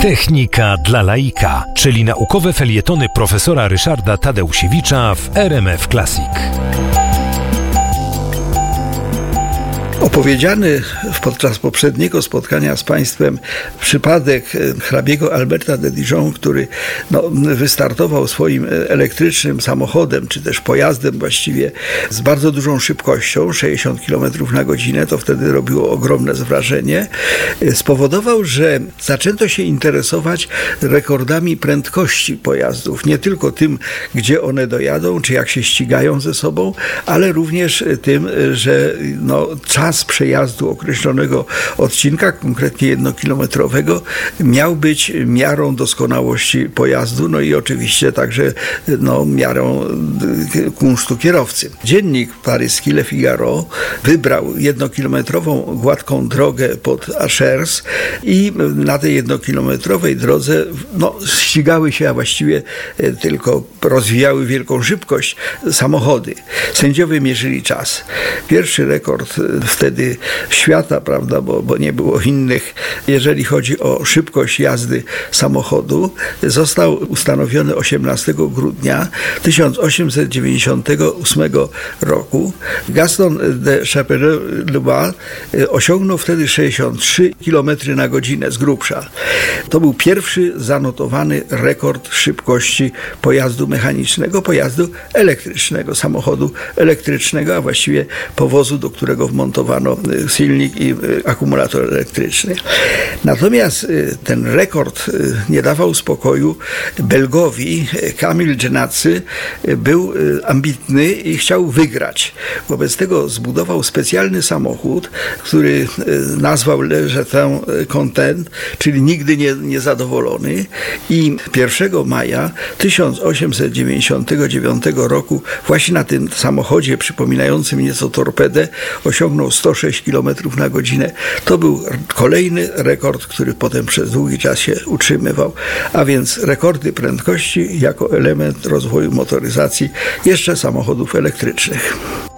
Technika dla laika, czyli naukowe felietony profesora Ryszarda Tadeusiewicza w RMF Classic. Opowiedziany podczas poprzedniego spotkania z Państwem przypadek hrabiego Alberta de Dijon, który wystartował swoim elektrycznym samochodem, czy też pojazdem właściwie z bardzo dużą szybkością, 60 km na godzinę, to wtedy robiło ogromne wrażenie, spowodował, że zaczęto się interesować rekordami prędkości pojazdów. Nie tylko tym, gdzie one dojadą, czy jak się ścigają ze sobą, ale również tym, że czas przejazdu określonego odcinka, konkretnie 1-kilometrowego, miał być miarą doskonałości pojazdu, i oczywiście także miarą kunsztu kierowcy. Dziennik paryski Le Figaro wybrał 1-kilometrową gładką drogę pod Achers i na tej 1-kilometrowej drodze ścigały się, a właściwie tylko rozwijały wielką szybkość samochody. Sędziowie mierzyli czas. Pierwszy rekord wtedy świata, prawda, bo nie było innych, jeżeli chodzi o szybkość jazdy samochodu, został ustanowiony 18 grudnia 1898 roku. Gaston de Chappelleret osiągnął wtedy 63 km na godzinę z grubsza. To był pierwszy zanotowany rekord szybkości pojazdu mechanicznego, pojazdu elektrycznego, samochodu elektrycznego, a właściwie powozu, do którego wmontowano silnik i akumulator elektryczny. Natomiast ten rekord nie dawał spokoju Belgowi. Kamil Genazy był ambitny i chciał wygrać. Wobec tego zbudował specjalny samochód, który nazwał Le Jeton Content, czyli nigdy niezadowolony, i 1 maja 1899 roku właśnie na tym samochodzie przypominającym nieco torpedę osiągnął 106 km na godzinę. To był kolejny rekord, który potem przez długi czas się utrzymywał, a więc rekordy prędkości jako element rozwoju motoryzacji jeszcze samochodów elektrycznych.